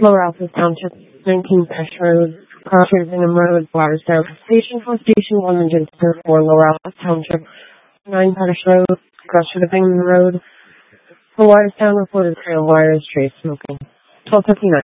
Lower Alpha Township, 19 Pesh Road, Crossroads Ingham Road, Waterstown Station, for Station 104, Lower Alpha Township, 9 Pesh Road, Crossroads Ingham Road. The Waterstown reported trail wires, trace smoking. 12:59.